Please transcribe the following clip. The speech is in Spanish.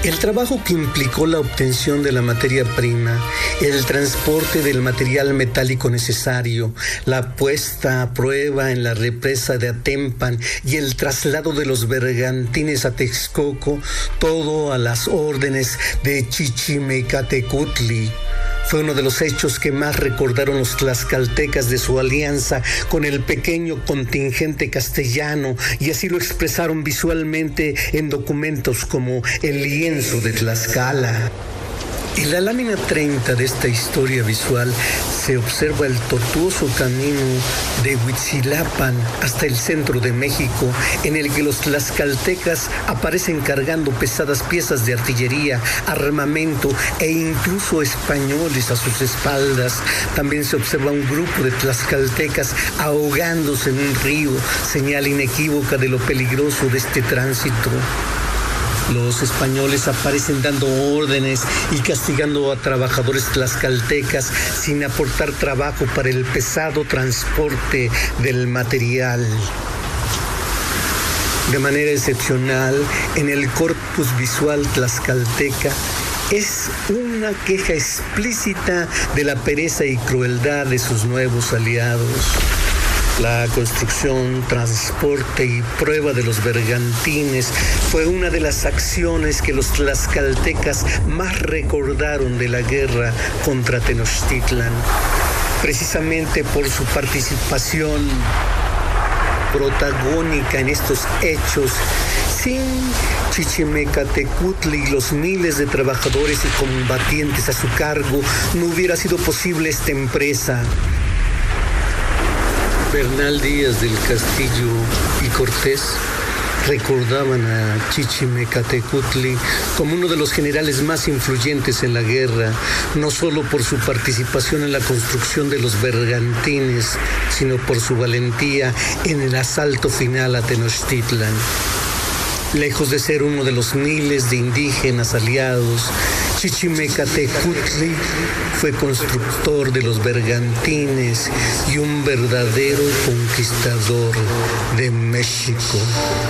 El trabajo que implicó la obtención de la materia prima, el transporte del material metálico necesario, la puesta a prueba en la represa de Atempan y el traslado de los bergantines a Texcoco, todo a las órdenes de Chichimecatecutli. Fue uno de los hechos que más recordaron los tlaxcaltecas de su alianza con el pequeño contingente castellano, y así lo expresaron visualmente en documentos como el lienzo de Tlaxcala. En la lámina 30 de esta historia visual se observa el tortuoso camino de Huitzilapan hasta el centro de México, en el que los tlaxcaltecas aparecen cargando pesadas piezas de artillería, armamento e incluso españoles a sus espaldas. También se observa un grupo de tlaxcaltecas ahogándose en un río, señal inequívoca de lo peligroso de este tránsito. Los españoles aparecen dando órdenes y castigando a trabajadores tlaxcaltecas sin aportar trabajo para el pesado transporte del material. De manera excepcional, en el corpus visual tlaxcalteca es una queja explícita de la pereza y crueldad de sus nuevos aliados. La construcción, transporte y prueba de los bergantines fue una de las acciones que los tlaxcaltecas más recordaron de la guerra contra Tenochtitlan, precisamente por su participación protagónica en estos hechos. Sin Chichimecatecutli y los miles de trabajadores y combatientes a su cargo, no hubiera sido posible esta empresa. Bernal Díaz del Castillo y Cortés recordaban a Chichimecatecutli como uno de los generales más influyentes en la guerra, no solo por su participación en la construcción de los bergantines, sino por su valentía en el asalto final a Tenochtitlan. Lejos de ser uno de los miles de indígenas aliados, Chichimecatecutli fue constructor de los bergantines y un verdadero conquistador de México.